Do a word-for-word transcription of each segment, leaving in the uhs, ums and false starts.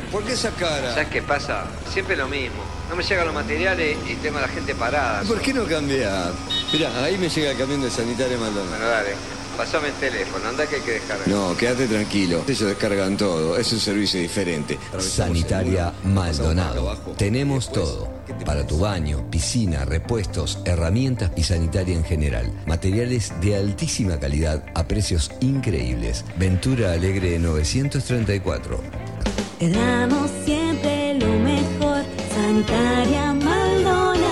¿Por qué esa cara? ¿Sabes qué pasa? Siempre lo mismo. No me llegan los materiales y tengo a la gente parada. ¿Por qué no cambiar? Mirá, ahí me llega el camión de Sanitaria Maldonado. Bueno, dale. Pasame el teléfono, anda que hay que descargar. No, quédate tranquilo. Ellos descargan todo. Es un servicio diferente. Sanitaria Maldonado. Tenemos todo. Para tu baño, piscina, repuestos, herramientas y sanitaria en general. Materiales de altísima calidad a precios increíbles. Ventura Alegre novecientos treinta y cuatro. Te damos siempre lo mejor. Sanitaria Maldonado.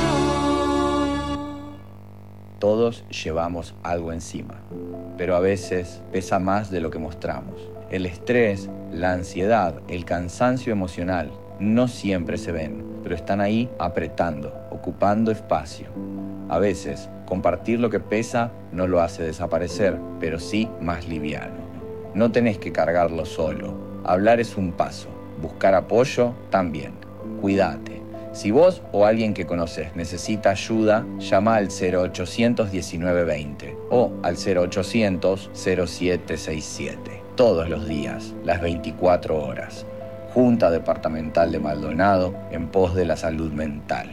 Todos llevamos algo encima, pero a veces pesa más de lo que mostramos. El estrés, la ansiedad, el cansancio emocional no siempre se ven, pero están ahí apretando, ocupando espacio. A veces, compartir lo que pesa no lo hace desaparecer, pero sí más liviano. No tenés que cargarlo solo. Hablar es un paso, buscar apoyo también. Cuídate. Si vos o alguien que conoces necesita ayuda, llama al cero ochocientos diecinueve veinte o al cero ochocientos cero siete sesenta y siete. Todos los días, las veinticuatro horas. Junta Departamental de Maldonado en pos de la salud mental.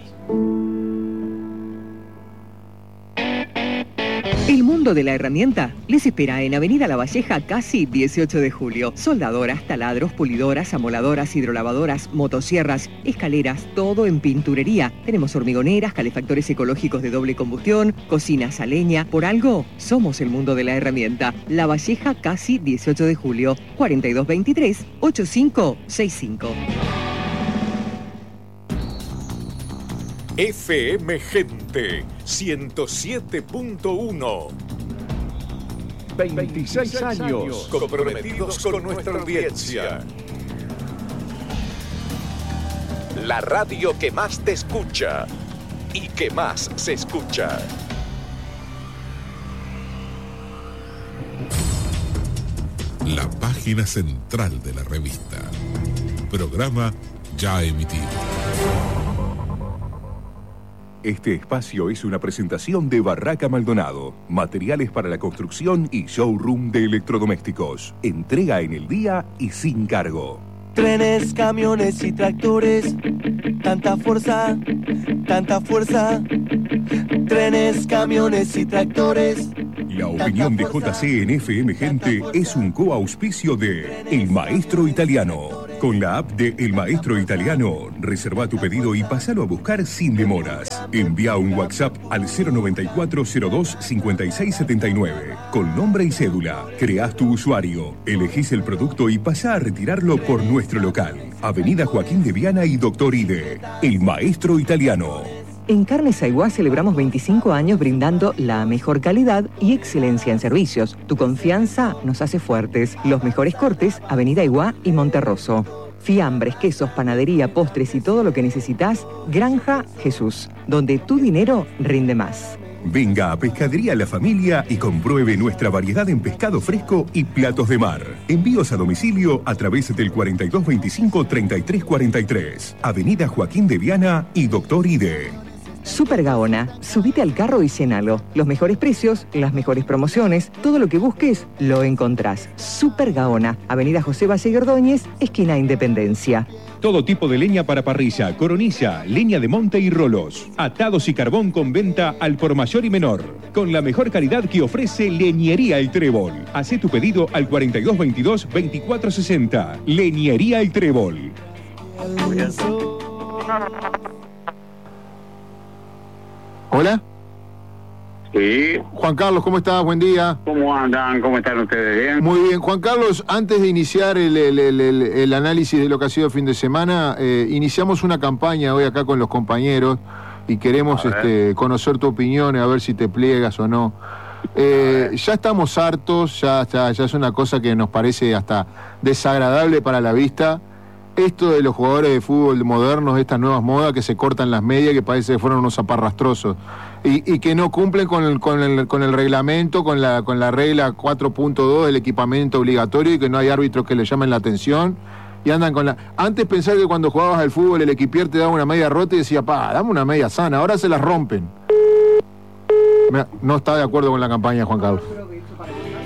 El mundo de la herramienta les espera en Avenida La Valleja, casi dieciocho de julio. Soldadoras, taladros, pulidoras, amoladoras, hidrolavadoras, motosierras, escaleras, todo en pinturería. Tenemos hormigoneras, calefactores ecológicos de doble combustión, cocinas a leña. Por algo, somos el mundo de la herramienta. La Valleja, casi dieciocho de julio, cuarenta y dos veintitrés, ochenta y cinco sesenta y cinco. F M Gente ciento siete punto uno. veintiséis años comprometidos con nuestra audiencia. La radio que más te escucha y que más se escucha. La página central de la revista. Programa ya emitido. Este espacio es una presentación de Barraca Maldonado, materiales para la construcción y showroom de electrodomésticos. Entrega en el día y sin cargo. Trenes, camiones y tractores, tanta fuerza, tanta fuerza. Trenes, camiones y tractores. La opinión de J C en F M Gente es un coauspicio de El Maestro Italiano. Con la app de El Maestro Italiano, reserva tu pedido y pasalo a buscar sin demoras. Envía un WhatsApp al cero noventa y cuatro cero dos cincuenta y seis setenta y nueve. Con nombre y cédula, creás tu usuario, elegís el producto y pasá a retirarlo por nuestro local. Avenida Joaquín de Viana y Doctor Ide. El Maestro Italiano. En Carnes Aiguá celebramos veinticinco años brindando la mejor calidad y excelencia en servicios. Tu confianza nos hace fuertes. Los mejores cortes, Avenida Aiguá y Monterroso. Fiambres, quesos, panadería, postres y todo lo que necesitas, Granja Jesús, donde tu dinero rinde más. Venga a Pescadería La Familia y compruebe nuestra variedad en pescado fresco y platos de mar. Envíos a domicilio a través del cuarenta y dos veinticinco treinta y tres cuarenta y tres. Avenida Joaquín de Viana y Doctor Ide. Super Gaona, subite al carro y llénalo. Los mejores precios, las mejores promociones, todo lo que busques, lo encontrás. Super Gaona, Avenida José Valle y Ordóñez, esquina Independencia. Todo tipo de leña para parrilla, coronilla, leña de monte y rolos. Atados y carbón con venta al por mayor y menor. Con la mejor calidad que ofrece Leñería El Trébol. Hacé tu pedido al cuarenta y dos veintidós veinticuatro sesenta. Leñería El Trébol. Hola. Sí. Juan Carlos, ¿cómo estás? Buen día. ¿Cómo andan? ¿Cómo están ustedes? ¿Bien? Muy bien. Juan Carlos, antes de iniciar el, el, el, el, el análisis de lo que ha sido el fin de semana, eh, iniciamos una campaña hoy acá con los compañeros y queremos este, conocer tu opinión, a ver si te pliegas o no. Eh, ya estamos hartos, ya, ya, ya es una cosa que nos parece hasta desagradable para la vista. Esto de los jugadores de fútbol modernos, estas nuevas modas que se cortan las medias, que parece que fueron unos zaparrastrosos, y, y que no cumplen con el, con el, con el reglamento, con la, con la regla cuatro punto dos del equipamiento obligatorio, y que no hay árbitros que le llamen la atención, y andan con la... Antes pensaba que cuando jugabas al fútbol el equipier te daba una media rota y decía, pa, dame una media sana, ahora se las rompen. No está de acuerdo con la campaña, Juan Carlos.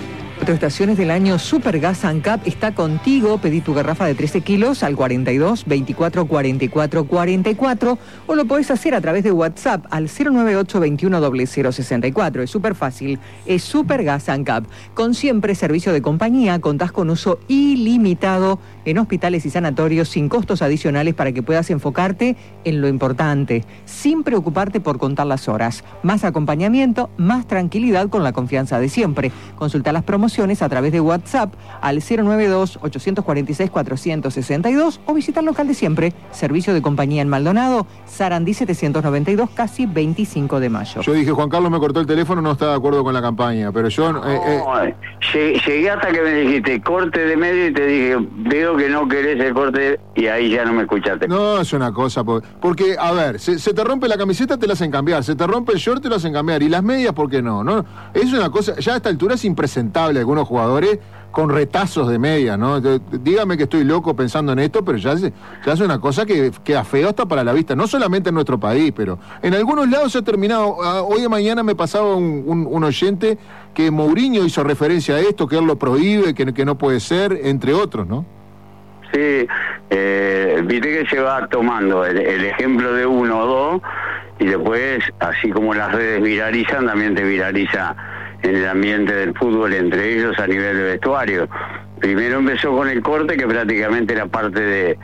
cuatro estaciones del año, Supergas ANCAP está contigo. Pedí tu garrafa de trece kilos al cuarenta y dos, veinticuatro, cuarenta y cuatro, cuarenta y cuatro o lo podés hacer a través de WhatsApp al cero nueve ocho, veintiuno, cero cero sesenta y cuatro. Es súper fácil, es Supergas ANCAP. Con siempre servicio de compañía, contás con uso ilimitado en hospitales y sanatorios sin costos adicionales para que puedas enfocarte en lo importante, sin preocuparte por contar las horas. Más acompañamiento, más tranquilidad con la confianza de siempre. Consulta las promociones a través de WhatsApp al cero nueve dos, ocho cuatro seis, cuatro seis dos o visita el local de siempre, servicio de compañía en Maldonado, Sarandí setecientos noventa y dos, casi veinticinco de mayo. Yo dije, Juan Carlos me cortó el teléfono, no está de acuerdo con la campaña, pero yo... Eh, eh. No, llegué hasta que me dijiste corte de medio y te dije, veo que no querés el corte y ahí ya no me escuchaste. No, es una cosa, porque, a ver, se, se te rompe la camiseta, te la hacen cambiar, se te rompe el short, te lo hacen cambiar, y las medias, ¿por qué no? no es una cosa, ya a esta altura es impresentable algunos jugadores con retazos de media, ¿no? Dígame que estoy loco pensando en esto, pero ya es, ya es una cosa que queda feo hasta para la vista, no solamente en nuestro país, pero en algunos lados se ha terminado. Hoy de mañana me pasaba un, un, un oyente que Mourinho hizo referencia a esto, que él lo prohíbe, que, que no puede ser, entre otros, ¿no? Sí, eh, viste que se va tomando el, el ejemplo de uno o dos, y después, así como las redes viralizan, también te viraliza en el ambiente del fútbol, entre ellos a nivel de vestuario. Primero empezó con el corte, que prácticamente era parte de,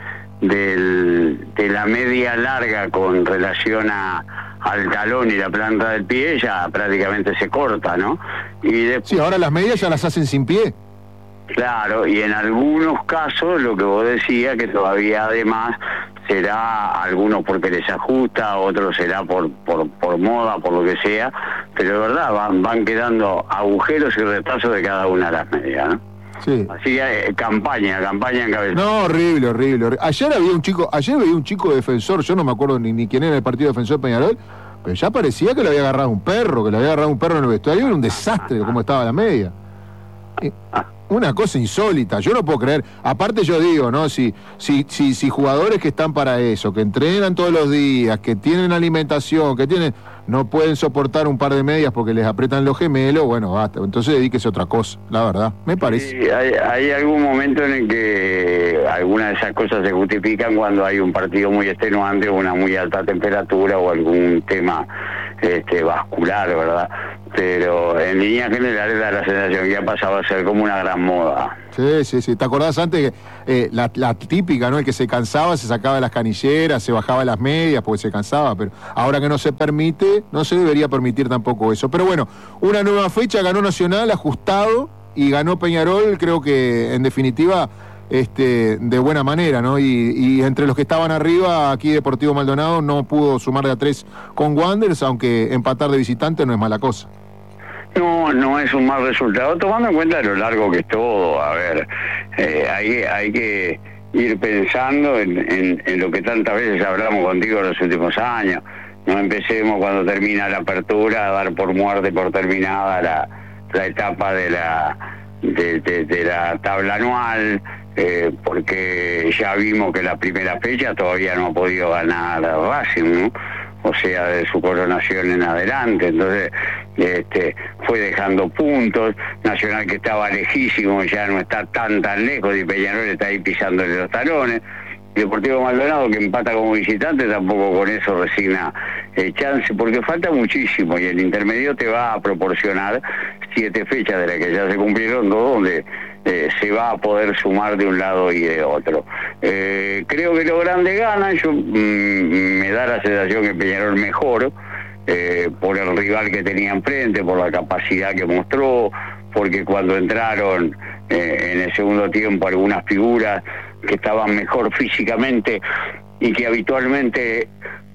del, de la media larga con relación a, al talón y la planta del pie, ya prácticamente se corta, ¿no? Y después, sí, ahora las medias ya las hacen sin pie. Claro, y en algunos casos, lo que vos decías, que todavía además será algunos porque les ajusta, otros será por, por, por moda, por lo que sea, pero de verdad van, van quedando agujeros y retazos de cada una de las medias, ¿no? Sí. Así que eh, campaña, campaña en cabeza. No, horrible, horrible, horrible. Ayer había un chico, ayer veía un chico defensor, yo no me acuerdo ni, ni quién era el partido defensor Peñarol, pero ya parecía que le había agarrado un perro, que le había agarrado un perro en el vestuario, era un desastre cómo estaba la media. Y, una cosa insólita, yo no puedo creer. Aparte yo digo, ¿no? Si, si, si, si jugadores que están para eso, que entrenan todos los días, que tienen alimentación, que tienen, no pueden soportar un par de medias porque les aprietan los gemelos, bueno, basta. Entonces dedíquese a otra cosa, la verdad, me parece. Sí, hay, hay algún momento en el que algunas de esas cosas se justifican cuando hay un partido muy extenuante, una muy alta temperatura o algún tema este, vascular, ¿verdad? Pero en líneas generales da la sensación que ha pasado a ser como una gran moda. Sí, sí, sí. ¿Te acordás antes que eh, la, la típica, ¿no? El que se cansaba, se sacaba las canilleras, se bajaba las medias porque se cansaba, pero ahora que no se permite, no se debería permitir tampoco eso. Pero bueno, una nueva fecha, ganó Nacional, ajustado, y ganó Peñarol, creo que en definitiva, este, de buena manera, ¿no? Y, y entre los que estaban arriba, aquí Deportivo Maldonado no pudo sumar de a tres con Wanderers, aunque empatar de visitante no es mala cosa. No, no es un mal resultado, tomando en cuenta lo largo que es todo. A ver, eh, hay, hay que ir pensando en, en, en lo que tantas veces hablamos contigo en los últimos años. No empecemos cuando termina la apertura a dar por muerte, por terminada la, la etapa de la, de, de, de la tabla anual, eh, porque ya vimos que la primera fecha todavía no ha podido ganar Racing, ¿no? O sea, de su coronación en adelante. Entonces, este, fue dejando puntos. Nacional, que estaba lejísimo, ya no está tan tan lejos, y Peñarol está ahí pisándole los talones. Deportivo Maldonado, que empata como visitante, tampoco con eso resigna eh, chance, porque falta muchísimo, y el intermedio te va a proporcionar siete fechas de las que ya se cumplieron dos, donde eh, se va a poder sumar de un lado y de otro. Eh, creo que los grandes ganan. Yo mmm, me da la sensación que Peñarol mejor, eh, por el rival que tenía enfrente, por la capacidad que mostró, porque cuando entraron eh, en el segundo tiempo algunas figuras que estaban mejor físicamente y que habitualmente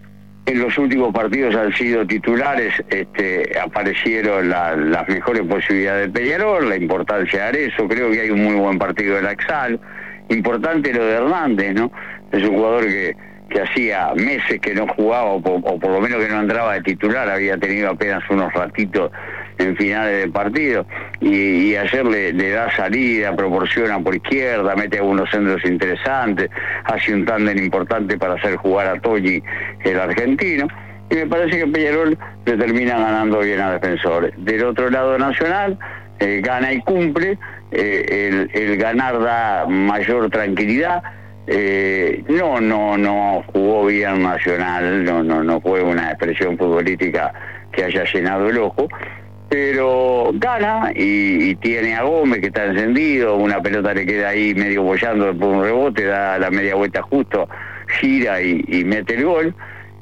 en los últimos partidos han sido titulares, este, aparecieron la, las mejores posibilidades de Peñarol, la importancia de Arezzo. Creo que hay un muy buen partido de Laxal, importante lo de Hernández, ¿no? Es un jugador que, que hacía meses que no jugaba, o por, o por lo menos que no entraba de titular, había tenido apenas unos ratitos en finales de partido, y, y ayer le, le da salida, proporciona por izquierda, mete algunos centros interesantes, hace un tándem importante para hacer jugar a Toyi, el argentino, y me parece que Peñarol le termina ganando bien a Defensor. Del otro lado, Nacional, eh, gana y cumple, eh, el, el ganar da mayor tranquilidad. Eh, no, no, no jugó bien Nacional, no, no, no fue una expresión futbolística que haya llenado el ojo, pero gana y, y tiene a Gómez que está encendido, una pelota le queda ahí medio bollando por un rebote, da la media vuelta justo, gira y, y mete el gol.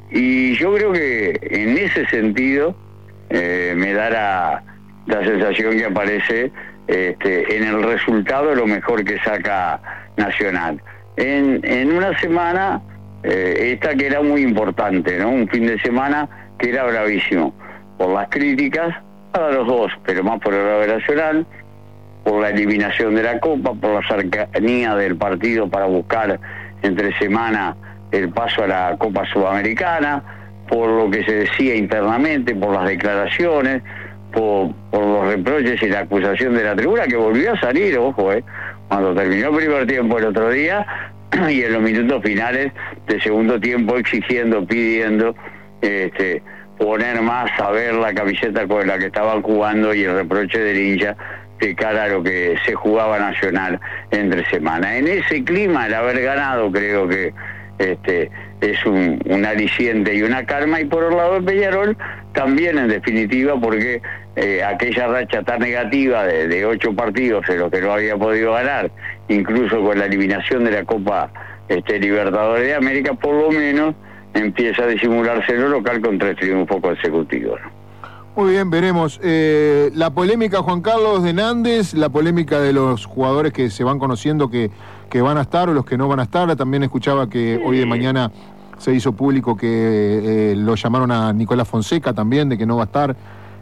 Y yo creo que en ese sentido eh, me da la, la sensación que aparece este, en el resultado lo mejor que saca Nacional. En, en una semana, eh, esta que era muy importante, ¿no? Un fin de semana que era bravísimo, por las críticas, para los dos, pero más por el lado Nacional, por la eliminación de la Copa, por la cercanía del partido para buscar entre semana el paso a la Copa Sudamericana, por lo que se decía internamente, por las declaraciones, por, por los reproches y la acusación de la tribuna, que volvió a salir, ojo, eh, cuando terminó el primer tiempo el otro día, y en los minutos finales del segundo tiempo exigiendo, pidiendo, este, poner más a ver la camiseta con la que estaban jugando y el reproche del hincha de cara a lo que se jugaba Nacional entre semana. En ese clima, el haber ganado, creo que este es un, un aliciente y una calma, y por el lado de Peñarol también, en definitiva, porque eh, aquella racha tan negativa de, de ocho partidos en los que no había podido ganar, incluso con la eliminación de la Copa este, Libertadores de América, por lo menos empieza a disimularse en lo local con tres triunfos consecutivos, ¿no? Muy bien, veremos. Eh, la polémica, Juan Carlos, de Nández, la polémica de los jugadores que se van conociendo que, que van a estar o los que no van a estar. También escuchaba que sí. Hoy de mañana se hizo público que eh, lo llamaron a Nicolás Fonseca también, de que no va a estar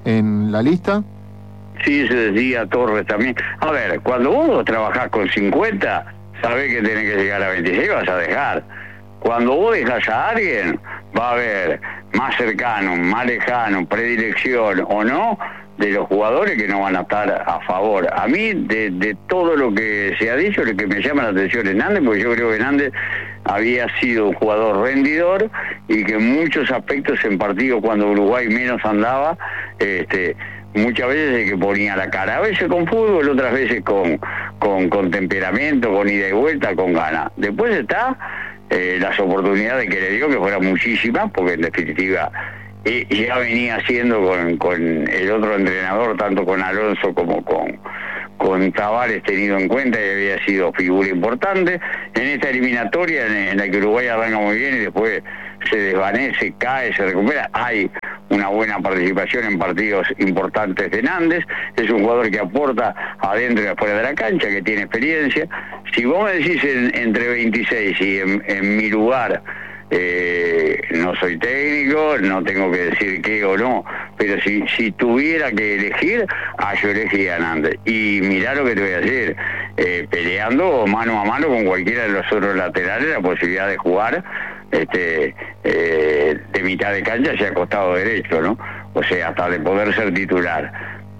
en la lista. Sí, se decía Torres también. A ver, cuando vos trabajás con cincuenta, sabés que tenés que llegar a veintiséis, vas a dejar. Cuando vos dejas a alguien, va a haber más cercano, más lejano, predilección o no, de los jugadores que no van a estar a favor. A mí, de, de todo lo que se ha dicho, lo que me llama la atención es Nández, porque yo creo que Nández había sido un jugador rendidor y que en muchos aspectos en partidos cuando Uruguay menos andaba, este, muchas veces es que ponía la cara, a veces con fútbol, otras veces con, con, con temperamento, con ida y vuelta, con ganas. Después está Eh, las oportunidades que le dio, que fueran muchísimas, porque en definitiva eh, ya venía haciendo con, con el otro entrenador, tanto con Alonso como con, con Tavares tenido en cuenta, y había sido figura importante. En esta eliminatoria, en, en la que Uruguay arranca muy bien y después se desvanece, cae, se recupera, hay una buena participación en partidos importantes de Nández. Es un jugador que aporta adentro y afuera de la cancha, que tiene experiencia. Si vos me decís en, entre veintiséis y en, en mi lugar, eh, no soy técnico, no tengo que decir qué o no, pero si, si tuviera que elegir, ah, yo elegía a Nández. Y mirá lo que te voy a decir, eh, peleando mano a mano con cualquiera de los otros laterales la posibilidad de jugar este eh, de mitad de cancha hacia costado derecho, ¿no? O sea, hasta de poder ser titular.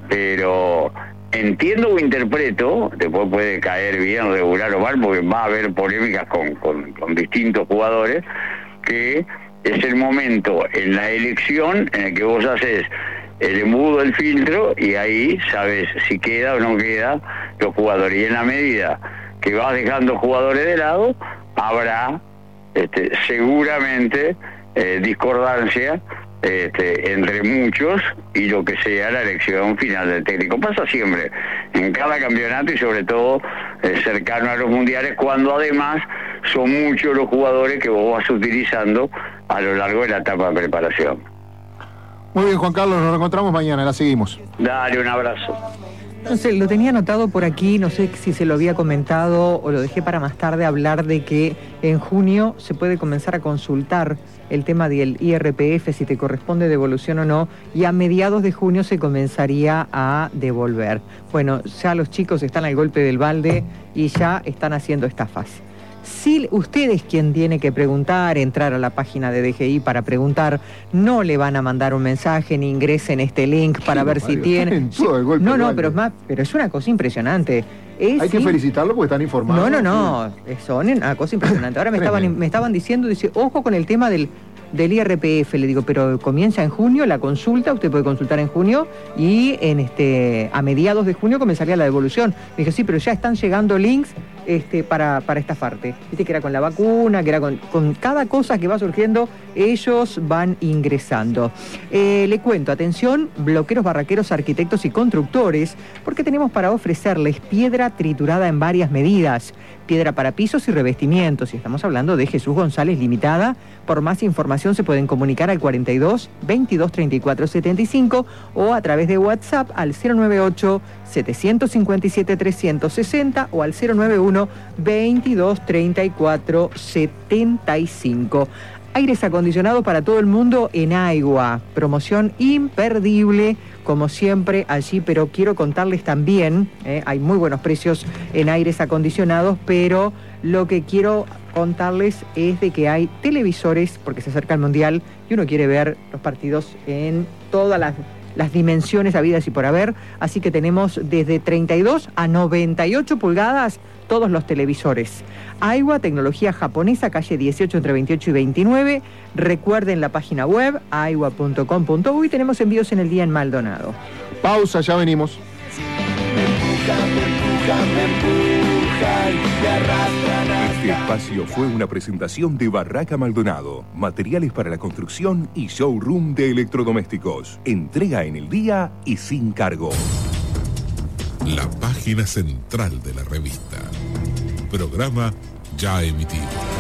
Pero entiendo o interpreto, después puede caer bien, regular o mal, porque va a haber polémicas con, con, con distintos jugadores, que es el momento en la elección en el que vos haces el embudo, el filtro, y ahí sabes si queda o no queda los jugadores. Y en la medida que vas dejando jugadores de lado, habrá este, seguramente eh, discordancia Este, entre muchos y lo que sea la elección final del técnico. Pasa siempre, en cada campeonato y sobre todo eh, cercano a los mundiales, cuando además son muchos los jugadores que vos vas utilizando a lo largo de la etapa de preparación. Muy bien, Juan Carlos, nos reencontramos mañana, la seguimos. Dale, un abrazo. No sé, lo tenía anotado por aquí, no sé si se lo había comentado o lo dejé para más tarde, hablar de que en junio se puede comenzar a consultar el tema del I R P F, si te corresponde devolución o no, y a mediados de junio se comenzaría a devolver. Bueno, ya los chicos están al golpe del balde y ya están haciendo esta fase. Si usted es quien tiene que preguntar, entrar a la página de D G I para preguntar, no le van a mandar un mensaje ni ingresen este link para sí, ver Mario, si tiene... Sí, no, no, pero es, más, pero es una cosa impresionante. Es Hay que felicitarlo porque están informados. No, no, no, son una cosa impresionante. Ahora me estaban, me estaban diciendo, dice, ojo con el tema del del I R P F. Le digo, pero comienza en junio la consulta, usted puede consultar en junio y en este a mediados de junio comenzaría la devolución. Me dijo, sí, pero ya están llegando links este, para, para estafarte. Viste que era con la vacuna, que era con, con cada cosa que va surgiendo, ellos van ingresando. Eh, le cuento, atención, bloqueros, barraqueros, arquitectos y constructores, porque tenemos para ofrecerles piedra triturada en varias medidas, piedra para pisos y revestimientos, y estamos hablando de Jesús González Limitada. Por más información se pueden comunicar al cuarenta y dos, veintidós, treinta y cuatro, setenta y cinco o a través de WhatsApp al cero noventa y ocho, setecientos cincuenta y siete, trescientos sesenta o al cero noventa y uno, veintidós, treinta y cuatro, setenta y cinco. Aires acondicionados para todo el mundo en Aigua. Promoción imperdible, como siempre, allí, pero quiero contarles también, eh, hay muy buenos precios en aires acondicionados, pero lo que quiero contarles es de que hay televisores, porque se acerca el Mundial y uno quiere ver los partidos en todas las, las dimensiones habidas y por haber, así que tenemos desde treinta y dos a noventa y ocho pulgadas todos los televisores. Aigua, tecnología japonesa, calle dieciocho entre veintiocho y veintinueve. Recuerden la página web, aigua punto com punto uy. Tenemos envíos en el día en Maldonado. Pausa, ya venimos. Este espacio fue una presentación de Barraca Maldonado, materiales para la construcción y showroom de electrodomésticos. Entrega en el día y sin cargo. La página central de la revista. Programa ya emitido.